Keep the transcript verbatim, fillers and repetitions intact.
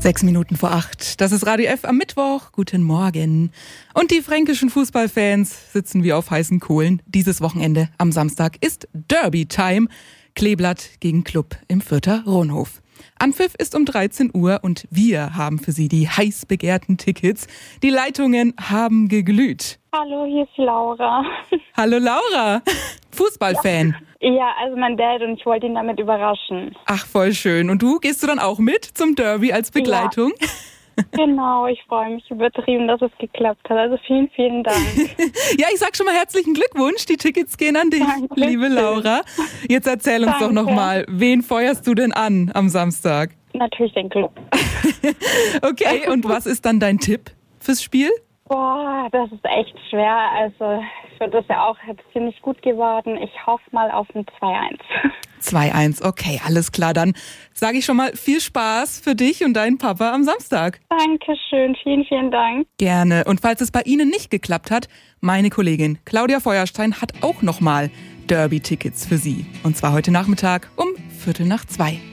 Sechs Minuten vor acht. Das ist Radio F am Mittwoch. Guten Morgen. Und die fränkischen Fußballfans sitzen wie auf heißen Kohlen. Dieses Wochenende am Samstag ist Derby-Time. Kleeblatt gegen Club im Fürther Ronhof. Anpfiff ist um dreizehn Uhr und wir haben für Sie die heiß begehrten Tickets. Die Leitungen haben geglüht. Hallo, hier ist Laura. Hallo Laura, Fußballfan. Ja. ja, also mein Dad und ich wollte ihn damit überraschen. Ach, voll schön. Und du, gehst du dann auch mit zum Derby als Begleitung? Ja. Genau, ich freue mich übertrieben, dass es geklappt hat. Also vielen, vielen Dank. Ja, ich sag schon mal herzlichen Glückwunsch. Die Tickets gehen an dich, Danke. liebe Laura. Jetzt erzähl uns Danke. doch nochmal, wen feuerst du denn an am Samstag? Natürlich den Club. Okay, und was ist dann dein Tipp fürs Spiel? Boah, das ist echt schwer. Also für das ja auch jetzt ziemlich gut geworden. Ich hoffe mal auf ein zwei eins. zwei eins, okay, alles klar. Dann sage ich schon mal viel Spaß für dich und deinen Papa am Samstag. Dankeschön, vielen, vielen Dank. Gerne. Und falls es bei Ihnen nicht geklappt hat, meine Kollegin Claudia Feuerstein hat auch nochmal Derby-Tickets für Sie. Und zwar heute Nachmittag um Viertel nach zwei.